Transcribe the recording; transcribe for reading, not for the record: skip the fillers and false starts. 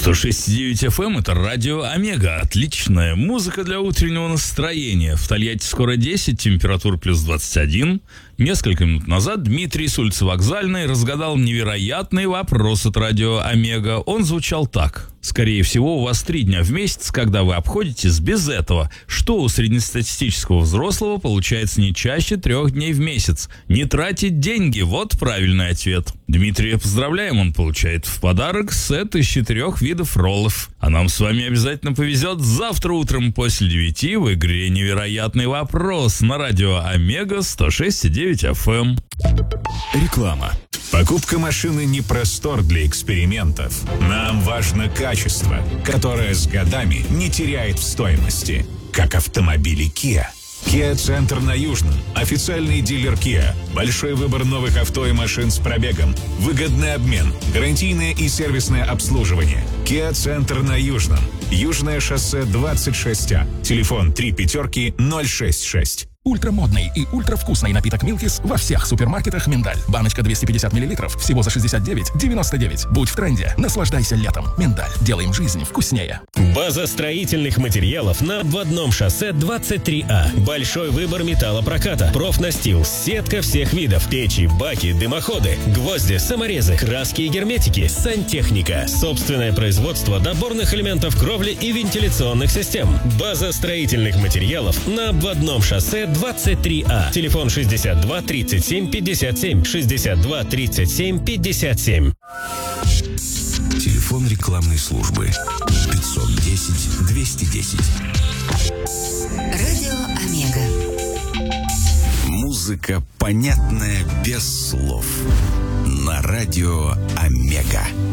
106,9 FM — это радио Омега. Отличная музыка для утреннего настроения. В Тольятти скоро 10, температура плюс 21. Несколько минут назад Дмитрий с улицы Вокзальной разгадал невероятный вопрос от радио Омега. Он звучал так. Скорее всего, у вас 3 дня в месяц, когда вы обходитесь без этого. Что у среднестатистического взрослого получается не чаще 3 дней в месяц? Не тратить деньги – вот правильный ответ. Дмитрия поздравляем, он получает в подарок сет из 4 видов роллов. А нам с вами обязательно повезет завтра утром после 9 в игре «Невероятный вопрос» на радио Омега 106,9 FM. Реклама. Покупка машины не простор для экспериментов. Нам важно качество, которое с годами не теряет в стоимости, как автомобили Kia. Kia-центр на Южном. Официальный дилер Kia. Большой выбор новых авто и машин с пробегом. Выгодный обмен. Гарантийное и сервисное обслуживание. Kia-центр на Южном. Южное шоссе 26А. Телефон 35066. Ультрамодный и ультравкусный напиток «Милкис» во всех супермаркетах «Миндаль». Баночка 250 мл всего за 69,99. Будь в тренде. Наслаждайся летом. «Миндаль». Делаем жизнь вкуснее. База строительных материалов на обводном шоссе 23А. Большой выбор металлопроката. Профнастил, сетка всех видов. Печи, баки, дымоходы, гвозди, саморезы, краски и герметики, сантехника. Собственное производство доборных элементов кровли и вентиляционных систем. База строительных материалов на обводном шоссе 23А. Телефон 62 37 57. 62 37 57. Телефон рекламной службы 510 210. Радио Омега. Музыка, понятная без слов. На радио Омега.